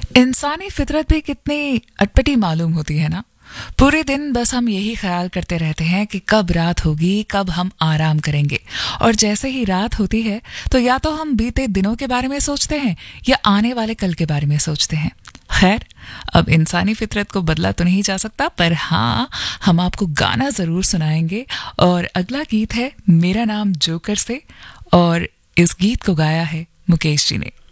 इंसानी फितरत भी कितनी अटपटी मालूम होती है ना। पूरे दिन बस हम यही ख्याल करते रहते हैं कि कब रात होगी, कब हम आराम करेंगे। और जैसे ही रात होती है तो या तो हम बीते दिनों के बारे में सोचते हैं या आने वाले कल के बारे में सोचते हैं। खैर, अब इंसानी फितरत को बदला तो नहीं जा सकता, पर हाँ, हम आपको गाना जरूर सुनाएंगे। और अगला गीत है मेरा नाम जोकर से, और इस गीत को गाया है मुकेश जी ने।